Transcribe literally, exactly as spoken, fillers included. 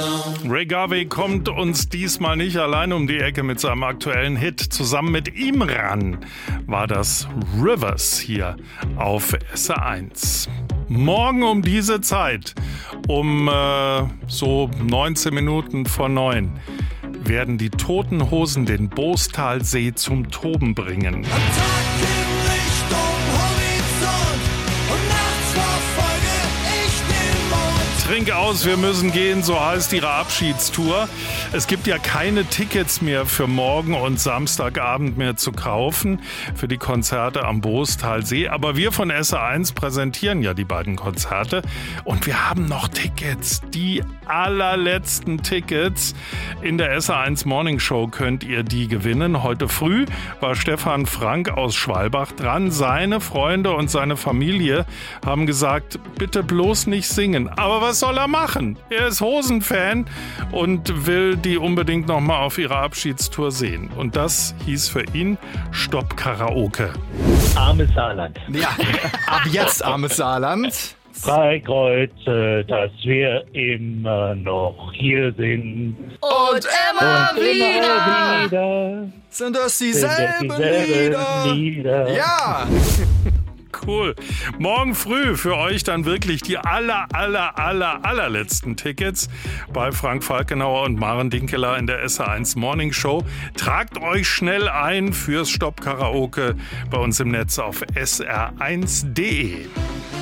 Ray Garvey kommt uns diesmal nicht allein um die Ecke mit seinem aktuellen Hit. Zusammen mit Imran war das Rivers hier auf S R eins. Morgen um diese Zeit, um äh, so neunzehn Minuten vor neun, werden die Toten Hosen den Boostalsee zum Toben bringen. Trink aus, wir müssen gehen, so heißt ihre Abschiedstour. Es gibt ja keine Tickets mehr für morgen und Samstagabend mehr zu kaufen für die Konzerte am Boostalsee. Aber wir von S R eins präsentieren ja die beiden Konzerte und wir haben noch Tickets. Die allerletzten Tickets in der S R eins Morning Show könnt ihr die gewinnen. Heute früh war Stefan Frank aus Schwalbach dran. Seine Freunde und seine Familie haben gesagt, bitte bloß nicht singen. Aber was soll er machen? Er ist Hosen-Fan und will die unbedingt nochmal auf ihrer Abschiedstour sehen. Und das hieß für ihn Stopp Karaoke. Armes Saarland. Ja, ab jetzt armes Saarland. Drei Kreuze, dass wir immer noch hier sind. Und immer, Und wieder, immer wieder sind das sind es dieselben, dieselben Lieder. Lieder. Ja. Cool. Morgen früh für euch dann wirklich die aller, aller, aller, allerletzten Tickets bei Frank Falkenauer und Maren Dinkeler in der S R eins Morning Show. Tragt euch schnell ein fürs Stopp Karaoke bei uns im Netz auf S R eins Punkt de.